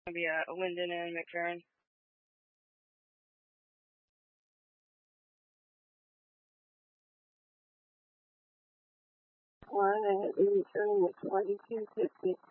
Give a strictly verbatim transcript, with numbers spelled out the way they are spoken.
Be uh, Linden and McFerrin. One at returning at twenty-two fifty.